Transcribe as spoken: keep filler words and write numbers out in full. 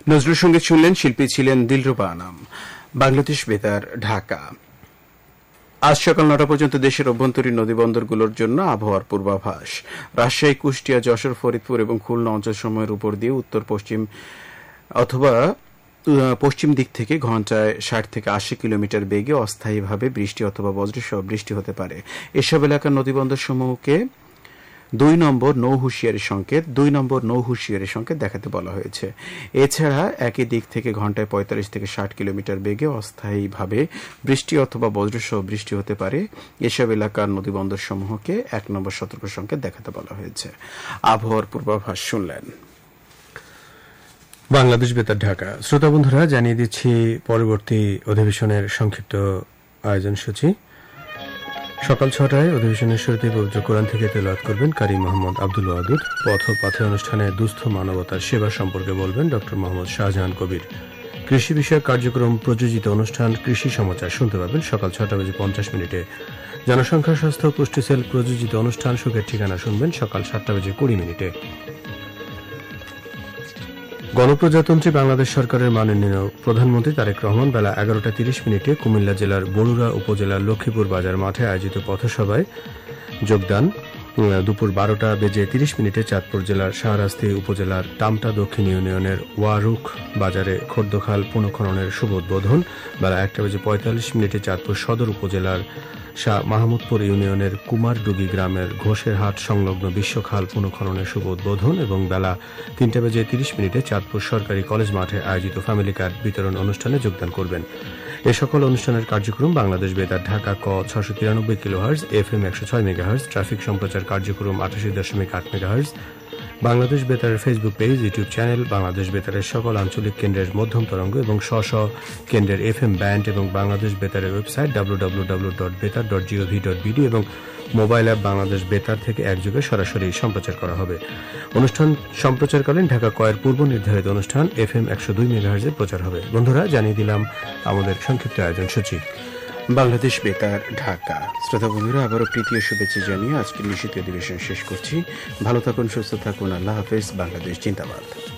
নজরুল সঙ্গীত শুনলেন, শিল্পী ছিলেন দিলরুবা আনাম। বাংলাদেশ বেতার, ঢাকা। আজ সকাল নটা পর্যন্ত দেশের অভ্যন্তরীণ নদীবন্দরগুলোর জন্য আবহাওয়ার পূর্বাভাস। রাজশাহী, কুষ্টিয়া, যশোর, ফরিদপুর এবং খুলনা অঞ্চলসমূহের উপর দিয়ে উত্তর পশ্চিম অথবা পশ্চিম দিক থেকে ঘণ্টায় ষাট থেকে আশি কিলোমিটার বেগে অস্থায়ীভাবে বৃষ্টি অথবা বজ্রসহ বৃষ্টি হতে পারে। এসব এলাকার নদীবন্দর সমূহকে দুই নম্বর নৌ হুঁশিয়ারি সংকেত দুই নম্বর নৌ হুঁশিয়ারি সংকেত দেখাতে বলা হয়েছে। এছাড়া একই দিক থেকে ঘণ্টায় পঁয়তাল্লিশ থেকে ষাট কিলোমিটার বেগে অস্থায়ীভাবে বৃষ্টি অথবা বজ্রসহ বৃষ্টি হতে পারে। এসব এলাকার নদীবন্দর সমূহকে এক নম্বর সতর্ক সংকেত দেখাতে বলা হয়েছে। আবহাওয়ার পূর্বাভাস শুনলেন। বাংলাদেশ বেতার, ঢাকা। শ্রোতা বন্ধুরা, জানিয়ে দিচ্ছি পরবর্তী অধিবেশনের সংক্ষিপ্ত আয়োজন সূচি। সকাল ছটায় অধিবেশনের শুরুতে পবিত্র কোরআন থেকে তেলাওয়াত করবেন কারি মোহাম্মদ আব্দুল ওয়াদুদ। পথ পাথে অনুষ্ঠানে দুস্থ মানবতার সেবা সম্পর্কে বলবেন ড মোহাম্মদ শাহজাহান কবির। কৃষি বিষয়ক কার্যক্রম প্রযোজিত অনুষ্ঠান কৃষি সমাচার শুনতে পাবেন সকাল ছটা বেজে পঞ্চাশ মিনিটে। জনসংখ্যা স্বাস্থ্য পুষ্টি সেল প্রযোজিত অনুষ্ঠান সুখের ঠিকানা শুনবেন সকাল সাতটা বেজে কুড়ি মিনিটে। গণপ্রজাতন্ত্রী বাংলাদেশ সরকারের মাননীয় প্রধানমন্ত্রী তারেক রহমান বেলা এগারোটা তিরিশ মিনিটে কুমিল্লা জেলার বরুড়া উপজেলার লক্ষ্মীপুর বাজার মাঠে আয়োজিত পথসভায় যোগদান। দুপুর বারোটা বেজে তিরিশ মিনিটে চাঁদপুর জেলার শাহরাস্তি উপজেলার টামটা দক্ষিণ ইউনিয়নের ওয়ারুখ বাজারে খোর্দখাল পুনঃখননের শুভ উদ্বোধন। বেলা একটা বেজে পঁয়তাল্লিশ মিনিটে চাঁদপুর সদর উপজেলার শাহ মাহমুদপুর ইউনিয়নের কুমারডুগি গ্রামের ঘোষের হাট সংলগ্ন বিশ্বখাল পুনঃখননের শুভ উদ্বোধন এবং বেলা তিনটা বেজে তিরিশ মিনিটে চাঁদপুর সরকারি কলেজ মাঠে আয়োজিত ফ্যামিলি কার্ড বিতরণ অনুষ্ঠানে যোগদান করবেন। এ সকল অনুষ্ঠানের কার্যক্রম বাংলাদেশ বেতার, ঢাকা ক ছশো তিরানব্বই কিলোহার্জ, এফ এম একশো ছয় মেগাহার্জ, ট্রাফিক সম্প্রচার কার্যক্রম আটাশি দশমিক আট megahertz, Bangladesh বেতারের Facebook page, YouTube channel, Bangladesh বেতারের সকল আঞ্চলিক কেন্দ্রের মধ্যম তরঙ্গ এবং স্ব স্ব কেন্দ্রের এফ এম ব্যান্ড এবং Bangladesh বেতারের website W W W dot বেতার ডট জিওভি ডট বিডি এবং মোবাইল অ্যাপ বাংলাদেশ বেতার থেকে একযোগে সরাসরি সম্প্রচার করা হবে। অনুষ্ঠান সম্প্রচারকালীন ঢাকা কয়ের পূর্ব নির্ধারিত অনুষ্ঠান এফ এম একশো দুই মেগাহার্জে প্রচার হবে। বন্ধুরা, জানিয়ে দিলাম আমাদের সংক্ষিপ্ত আয়োজন সূচি। বাংলাদেশ বেতার, ঢাকা। শ্রোতা বন্ধুরা, আবারও তৃতীয় শুভেচ্ছা জানিয়ে আজকের নিশ্চিত অধিবেশন শেষ করছি। ভালো থাকুন, সুস্থ থাকুন। আল্লাহ হাফেজ। বাংলাদেশ জিন্দাবাদ।